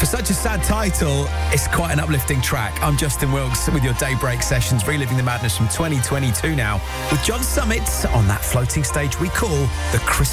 For such a sad title, it's quite an uplifting track. I'm Justin Wilkes with your Daybreak sessions, reliving the madness from 2022 now, with John Summit on that floating stage we call the Crystal